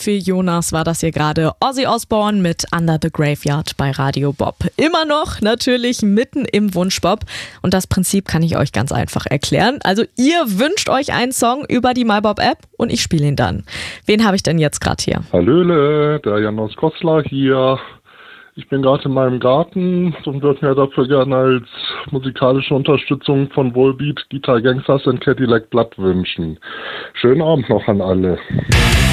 Für Jonas war das hier gerade Ozzy Osbourne mit Under the Graveyard bei Radio Bob. Immer noch natürlich mitten im Wunschbob. Und das Prinzip kann ich euch ganz einfach erklären. Also ihr wünscht euch einen Song über die MyBob-App und ich spiele ihn dann. Wen habe ich denn jetzt gerade hier? Hallöle, der Janos Kostler hier. Ich bin gerade in meinem Garten und würde mir dafür gerne als musikalische Unterstützung von Volbeat Guitar Gangsters und Cadillac Blood wünschen. Schönen Abend noch an alle.